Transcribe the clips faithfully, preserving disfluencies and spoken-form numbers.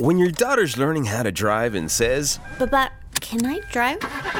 When your daughter's learning how to drive and says, Papá, can I drive?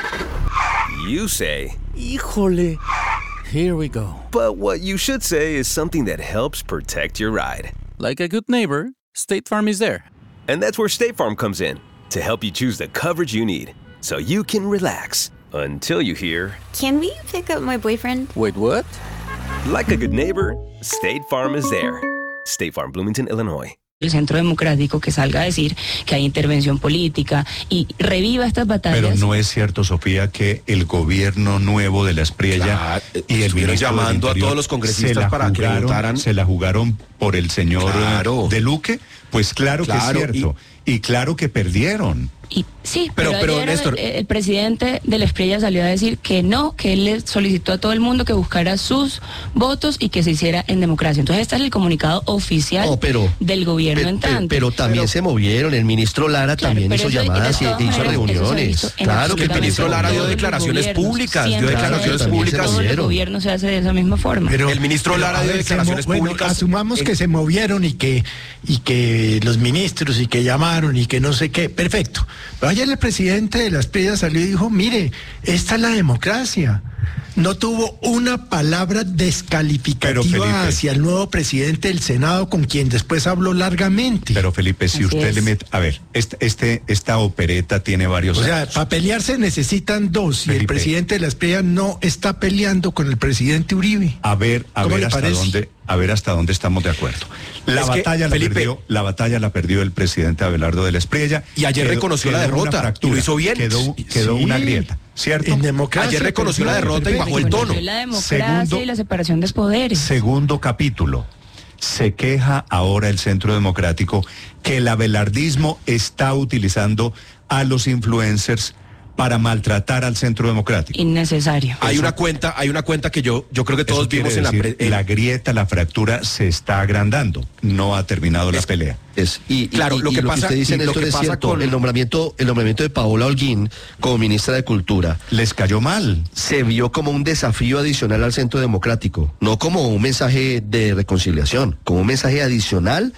you say, Híjole. Here we go. but what you should say is something that helps protect your ride. Like a good neighbor, State Farm is there. And that's where State Farm comes in, to help you choose the coverage you need, so you can relax until you hear, Can we pick up my boyfriend? Wait, what? like a good neighbor, State Farm is there. State Farm, Bloomington, Illinois. El Centro Democrático que salga a decir que hay intervención política y reviva estas batallas. Pero no es cierto, Sofía, que el gobierno nuevo de la Espriella Claro, y el estuvieron ministro del llamando a Interior todos los congresistas se la para que jugaron- votaran. se la jugaron por el señor Claro. de Luque. Pues claro, Claro, que es cierto. Y, claro que perdieron. Y sí, Pero- pero, pero, ayer Néstor- el, el presidente de la Espriella salió a decir que no, que él le solicitó a todo el mundo que buscara sus votos y que se hiciera en democracia. Entonces este es el comunicado oficial No, pero- del gobierno Pe- pe- entrante. Pero, también se movieron, el ministro Lara Claro, también pero hizo eso, de llamadas y todas hizo maneras, eso se ha reuniones. visto en Claro que el absolutamente ministro Lara todos dio los declaraciones gobiernos. públicas, dio Siempre declaraciones todo el- públicas. Todo el Hicieron. gobierno se hace de esa misma forma. El ministro Lara a dio ver, se declaraciones mo- bueno, públicas asumamos en- que se movieron y que, y que los ministros y que llamaron y que no sé qué. Perfecto. Pero ayer el presidente de la Espriella salió y dijo, mire, esta es la democracia. No tuvo una palabra Pero, descalificativa Felipe. hacia el nuevo presidente del Senado, con quien después habló largamente. Pero Felipe, si Así usted es. le mete... A ver, este, este, esta opereta tiene varios O sea, años. para pelearse necesitan dos, y el Felipe. presidente de la Espriella no está peleando con el presidente Uribe. A ver, a ¿Cómo ver le hasta parece? dónde, a ver hasta dónde estamos de acuerdo. La Es que, batalla la Felipe- perdió, la batalla la perdió el presidente Abelardo de la Espriella. Y ayer reconoció la una derrota, fractura, y lo hizo bien. Quedó, quedó Sí. una grieta, ¿cierto? En democracia. Ayer reconoció la perdió, derrota y perfecto. bajó el tono. Reconoció la democracia Segundo- y la separación de poderes. Segundo capítulo. Se queja ahora el Centro Democrático que el abelardismo está utilizando a los influencers para maltratar al Centro Democrático. Innecesario. Hay una cuenta, hay una cuenta que yo, yo creo que todos Eso quiere vimos en la, decir, pre- en- la grieta, la fractura se está agrandando. No ha terminado la Es- pelea. Es- y, y- Claro, y- lo y que lo pasa- que usted dice, y lo Néstor, que es pasa cierto. con- El nombramiento, el nombramiento de Paola Holguín como ministra de Cultura Les cayó mal. se vio como un desafío adicional al Centro Democrático, no como un mensaje de reconciliación, como un mensaje adicional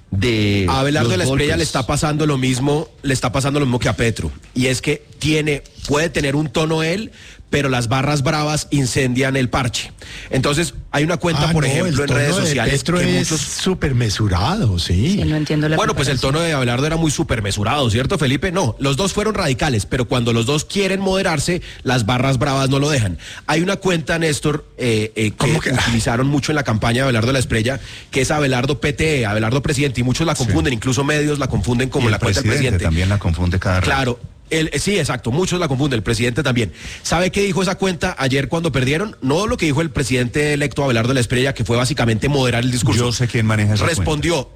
de A Abelardo los de la Espriella golpes. le está pasando lo mismo, le está pasando lo mismo que a Petro. Y es que tiene, puede tener un tono él, pero las barras bravas incendian el parche. Entonces, hay una cuenta, Ah, por no, ejemplo, el en tono redes de sociales Petro que es muchos. súper mesurado, sí. Sí, no entiendo la Bueno, pues el comparación. tono de Abelardo era muy súper mesurado, ¿cierto, Felipe? No, los dos fueron radicales, pero cuando los dos quieren moderarse, las barras bravas no lo dejan. Hay una cuenta, Néstor, eh, eh, que, ¿Cómo que? utilizaron mucho en la campaña de Abelardo de la Espriella, que es Abelardo P T E, Abelardo Presidente, y muchos la confunden, incluso medios la confunden como Y el la cuenta del presidente presidente. también la confunde cada rato. Claro. El, eh, sí, exacto, muchos la confunden, el presidente también. ¿Sabe qué dijo esa cuenta ayer cuando perdieron? No lo que dijo el presidente electo Abelardo de la Espriella, que fue básicamente moderar el discurso. Yo sé quién maneja esa Respondió,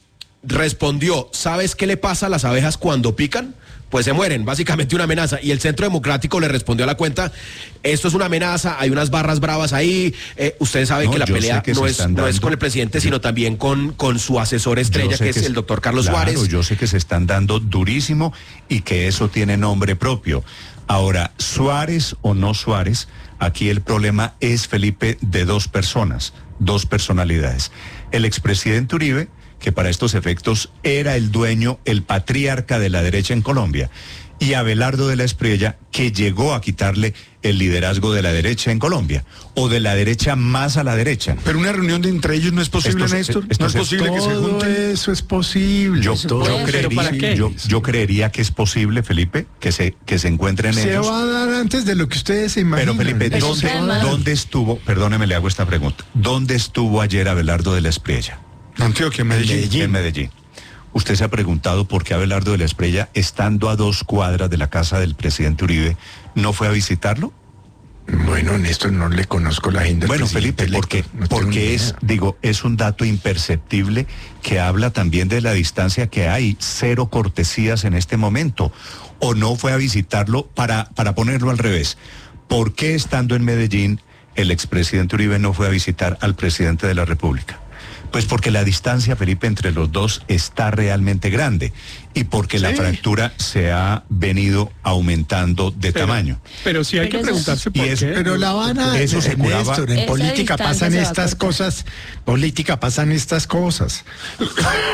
respondió, ¿sabes qué le pasa a las abejas cuando pican? Pues se mueren, básicamente una amenaza. Y el Centro Democrático le respondió a la cuenta, esto es una amenaza, hay unas barras bravas ahí, eh, ustedes saben No, que la yo sé pelea que no, se es, están no es dando- con el presidente, sino también con, con su asesor Yo estrella, sé que es se- el doctor Carlos claro, Suárez. Yo sé que se están dando durísimo y que eso tiene nombre propio. Ahora, Suárez o no Suárez, aquí el problema es, Felipe, de dos personas, dos personalidades. El expresidente Uribe, que para estos efectos era el dueño, el patriarca de la derecha en Colombia, y Abelardo de la Espriella, que llegó a quitarle el liderazgo de la derecha en Colombia, o de la derecha más a la derecha. Pero una reunión de entre ellos no es posible, Esto se- Néstor. esto No es se- posible que se Todo junten. eso es posible. Yo, todo yo eso ¿pero creería, para qué? yo, yo creería que es posible, Felipe, que se, que se encuentren se ellos. va a dar antes de lo que ustedes se imaginan. Pero Felipe, Pero ¿dónde, además- ¿dónde estuvo? Perdóneme, le hago esta pregunta. ¿Dónde estuvo ayer Abelardo de la Espriella? Antioquia, Medellín. En Medellín. Usted se ha preguntado por qué Abelardo de la Espriella, estando a dos cuadras de la casa del presidente Uribe, no fue a visitarlo. Bueno, Néstor, no le conozco la agenda. del Bueno, presidente Felipe, porque, electo, no tengo ni porque es, idea. digo, es un dato imperceptible que habla también de la distancia que hay, cero cortesías en este momento. O no fue a visitarlo para, para ponerlo al revés. ¿Por qué estando en Medellín el expresidente Uribe no fue a visitar al presidente de la República? Pues porque la distancia, Felipe, entre los dos está realmente grande y porque la Sí. fractura se ha venido aumentando de Pero- tamaño. Pero sí hay Pero que eso- preguntarse Y por es- qué. Pero la van a... Eso se eh, curaba- Néstor, en Esa política distancia pasan se va a estas cortar. cosas, política pasan estas cosas.